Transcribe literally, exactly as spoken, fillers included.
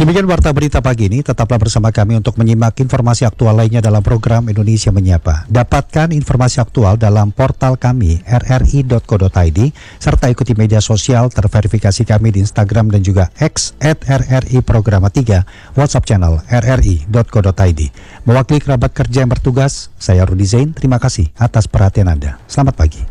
Demikian warta berita pagi ini. Tetaplah bersama kami untuk menyimak informasi aktual lainnya dalam program Indonesia Menyapa. Dapatkan informasi aktual dalam portal kami r r i dot co dot i d serta ikuti media sosial terverifikasi kami di Instagram dan juga X at r r i programa tiga, WhatsApp channel r r i dot co dot i d. Mewakili kerabat kerja yang bertugas, saya Rudi Zain. Terima kasih atas perhatian Anda. Selamat pagi.